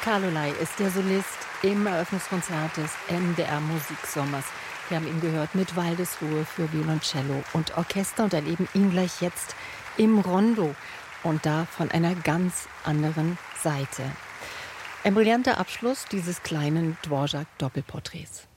Carlolei ist der Solist im Eröffnungskonzert des MDR Musiksommers. Wir haben ihn gehört mit Waldesruhe für Violoncello und Orchester und erleben ihn gleich jetzt im Rondo und da von einer ganz anderen Seite. Ein brillanter Abschluss dieses kleinen Dvorak-Doppelporträts.